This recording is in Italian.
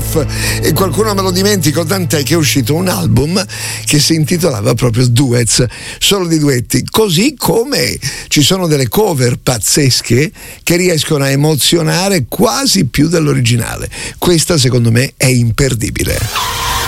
Chef, e qualcuno me lo dimentico, tant'è che è uscito un album che si intitolava proprio Duets, solo di duetti, così come ci sono delle cover pazzesche che riescono a emozionare quasi più dell'originale. Questa secondo me è imperdibile.